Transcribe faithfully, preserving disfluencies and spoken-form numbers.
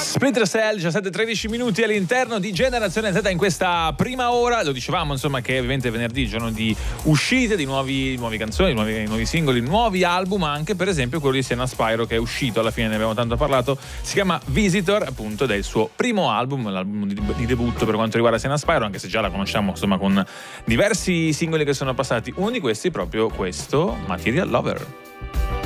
Splinter Cell, diciassette e tredici minuti all'interno di Generazione Z in questa prima ora. Lo dicevamo, insomma, che ovviamente venerdì, giorno di uscite di nuovi, nuove canzoni, nuovi, nuovi singoli, nuovi album, anche per esempio quello di Sienna Spyro che è uscito, alla fine ne abbiamo tanto parlato, si chiama Visitor, appunto, ed è il suo primo album, l'album di, di debutto per quanto riguarda Sienna Spyro, anche se già la conosciamo, insomma, con diversi singoli che sono passati. Uno di questi proprio questo, Material Lover.